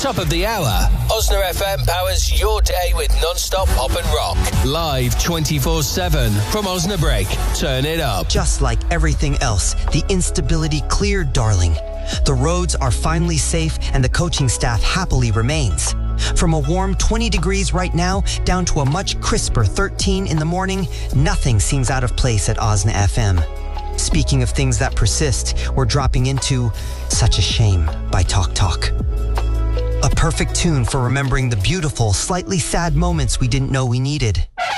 Top of the hour, Osna FM powers your day with non-stop pop and rock. Live 24/7 from Osnabrück. Turn it up. Just like everything else, the instability cleared, darling. The roads are finally safe and the coaching staff happily remains. From a warm 20 degrees right now down to a much crisper 13 in the morning, nothing seems out of place at Osna FM. Speaking of things that persist, we're dropping into Such a Shame by Talk Talk. A perfect tune for remembering the beautiful, slightly sad moments we didn't know we needed.